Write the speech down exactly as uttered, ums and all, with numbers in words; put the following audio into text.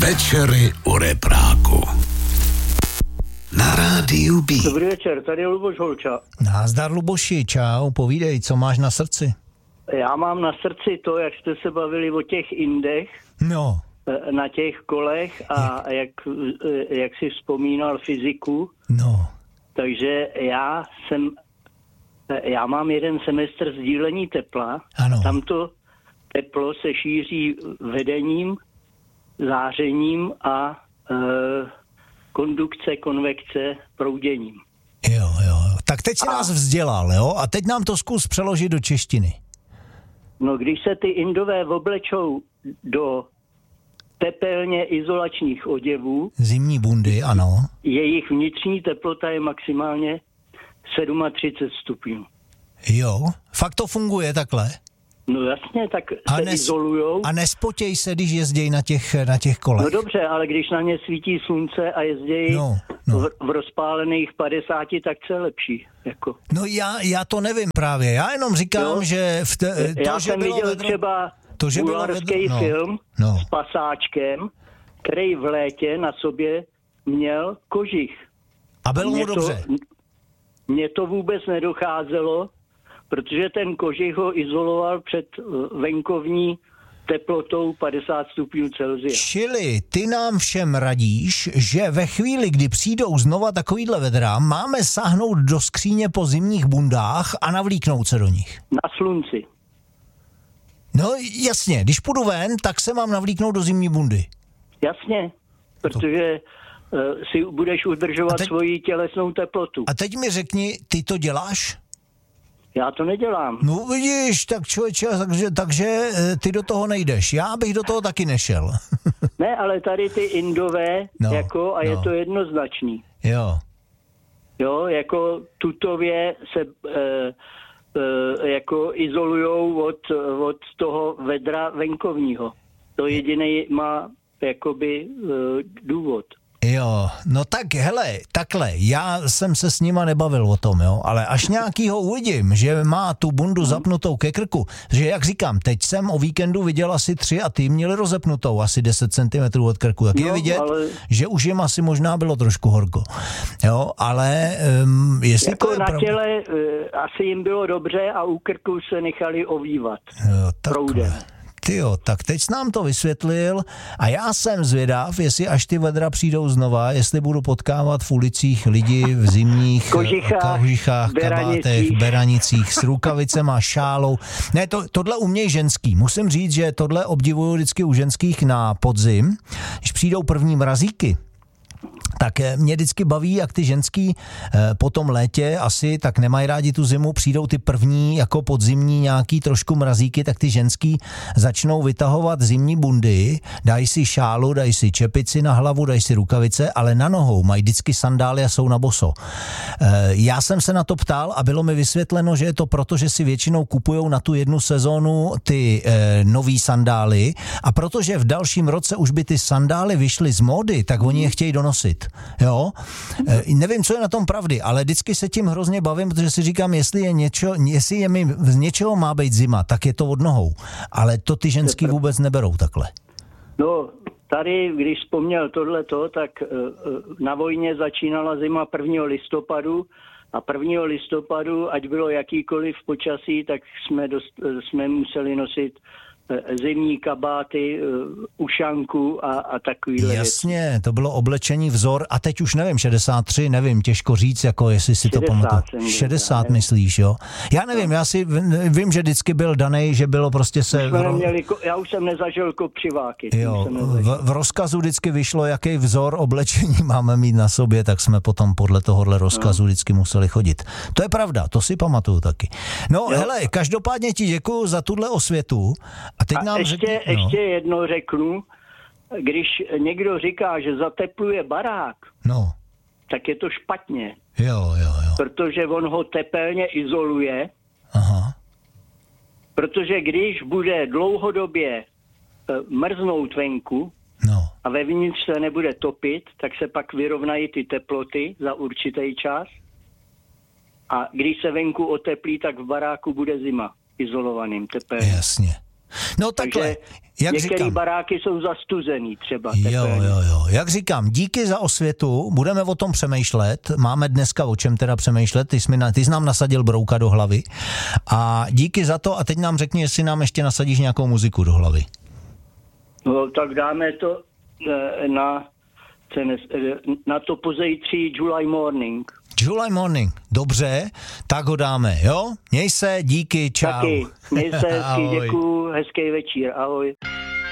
Večery u repráku. Na rádiu B. Dobrý večer, tady je Luboš Holča. Názdar Luboši, čau, povídej, co máš na srdci? Já mám na srdci to, jak jste se bavili o těch indech, No. na těch kolech a jak, jak si vzpomínal fyziku. No. Takže já jsem, já mám jeden semestr sdílení tepla. Ano. Tamto teplo se šíří vedením, zářením a e, kondukce, konvekce, prouděním. Jo, jo. Tak teď si a... nás vzdělal, jo? A teď nám to zkus přeložit do češtiny. No, když se ty Indové oblečou do tepelně izolačních oděvů. Zimní bundy, ano. Jejich vnitřní teplota je maximálně třicet sedm stupňů. Jo, fakt to funguje takhle? No jasně, tak a se nes, izolujou. A nespotěj se, když jezdějí na těch, na těch kolech? No dobře, ale když na ně svítí slunce a jezdějí no, no. v, v rozpálených padesáti, tak co je lepší? Jako. No já, já to nevím právě, já jenom říkám, jo? že... V te, to, já že jsem bylo viděl vedro... třeba to, že bulharský no, film no. s pasáčkem, který v létě na sobě měl kožich. A bylo mu dobře? Mně to vůbec nedocházelo, protože ten kožich ho izoloval před venkovní teplotou padesát stupňů Celsia. Čili ty nám všem radíš, že ve chvíli, kdy přijdou znova takovýhle vedra, máme sáhnout do skříně po zimních bundách a navlíknout se do nich. Na slunci. No jasně, když půjdu ven, tak se mám navlíknout do zimní bundy. Jasně, protože uh, si budeš udržovat teď, svoji tělesnou teplotu. A teď mi řekni, ty to děláš? Já to nedělám. No vidíš, tak člověče, takže, takže ty do toho nejdeš. Já bych do toho taky nešel. Ne, ale tady ty Indové, no, jako, a no. je to jednoznačný. Jo. Jo, jako tutově se e, e, jako izolujou od, od toho vedra venkovního. To jediný má jakoby e, důvod. Jo, no tak hele, takhle, já jsem se s nima nebavil o tom, jo, ale až nějakýho uvidím, že má tu bundu zapnutou ke krku, že jak říkám, teď jsem o víkendu viděl asi tři a ty měli rozepnutou asi deset centimetrů od krku, tak no, je vidět, ale... že už jim asi možná bylo trošku horko, jo, ale um, jestli jako to je na pravda... těle uh, asi jim bylo dobře a u krku se nechali ovývat jo, proudem. Tyjo, tak teď jsi nám to vysvětlil a já jsem zvědav, jestli až ty vedra přijdou znova, jestli budu potkávat v ulicích lidi v zimních kožichách, kožichách kabátech, beranicích, s rukavicema, šálou. Ne, to, tohle umějí ženský. Musím říct, že tohle obdivuju vždycky u ženských na podzim, když přijdou první mrazíky. Tak mě vždycky baví, jak ty ženský po tom létě asi tak nemají rádi tu zimu, přijdou ty první jako podzimní nějaký trošku mrazíky, tak ty ženský začnou vytahovat zimní bundy, dají si šálu, dají si čepici na hlavu, dají si rukavice, ale na nohou mají vždycky sandály a jsou na boso. Já jsem se na to ptal a bylo mi vysvětleno, že je to proto, že si většinou kupujou na tu jednu sezónu ty e, nový sandály a protože v dalším roce už by ty sandály vyšly z módy, tak oni je chtějí donosit. Jo, e, nevím, co je na tom pravdy, ale vždycky se tím hrozně bavím, protože si říkám, jestli je něco, jestli je mi z něčeho má být zima, tak je to od nohou. Ale to ty ženský vůbec neberou takhle. No, tady, když vzpomněl tohleto, tak na vojně začínala zima prvního listopadu a prvního listopadu, ať bylo jakýkoliv počasí, tak jsme, dost, jsme museli nosit zimní kabáty, ušanku a, a takovýhle. Jasně, věc. To bylo oblečení vzor a teď už nevím, šedesát tři, nevím, těžko říct, jako jestli si to pamatuju. šedesát myslíš, jo? Já nevím, já si vím, že vždycky byl danej, že bylo prostě se... V... Neměli, já už jsem nezažil kopřiváky. Jo, v, v rozkazu vždycky vyšlo, jaký vzor oblečení máme mít na sobě, tak jsme potom podle tohohle rozkazu no. vždycky museli chodit. To je pravda, to si pamatuju taky. No, jo. Hele, každopádně ti děkuju za tuhle osvětu. A, teď a nám ještě, řekni, no. ještě jedno řeknu, když někdo říká, že zatepluje barák, no. tak je to špatně. Jo, jo, jo. Protože on ho tepelně izoluje. Aha. Protože když bude dlouhodobě mrznout venku no. a vevnitř se nebude topit, tak se pak vyrovnají ty teploty za určitý čas. A když se venku oteplí, tak v baráku bude zima. Izolovaným tepelně. Jasně. No takhle, Takže... Jak Některé říkám, baráky jsou zastuzený třeba. Jo, jo, jo. Jak říkám, díky za osvětu, budeme o tom přemýšlet, máme dneska o čem teda přemýšlet, ty jsi, mi na, ty jsi nám nasadil brouka do hlavy a díky za to a teď nám řekni, jestli nám ještě nasadíš nějakou muziku do hlavy. No, tak dáme to na, na to pozejtří July Morning. July Morning, dobře, tak ho dáme, jo? Měj se, díky, čau. Taky, měj se, děkuju, hezký večír, ahoj.